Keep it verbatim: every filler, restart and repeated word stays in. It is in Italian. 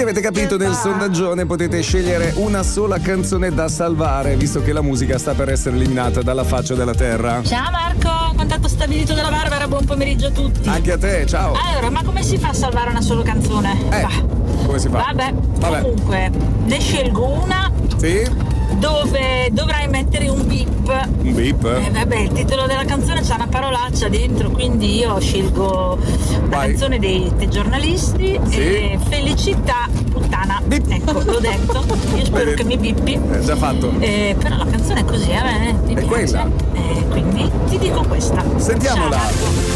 avete capito, nel sondaggione potete scegliere una sola canzone da salvare, visto che la musica sta per essere eliminata dalla faccia della terra. Ciao Marco, contatto stabilito dalla Barbara, buon pomeriggio a tutti. Anche a te, ciao. Allora, ma come si fa a salvare una sola canzone? Eh, Bah. come si fa? Vabbè, Vabbè. comunque, ne scelgo una Sì? dove dovrai mettere un beep. Un beep? Eh, vabbè, il titolo della canzone c'ha una parolaccia dentro, quindi io scelgo la Vai. canzone dei, dei giornalisti Sì. e Felicità puttana. Beep. Ecco, l'ho detto. Io spero Vedi? che mi bippi. È già fatto. Eh, però la canzone è così, a me mi È piace. quella. Eh, quindi ti dico questa. Sentiamola. Ciao, Marco.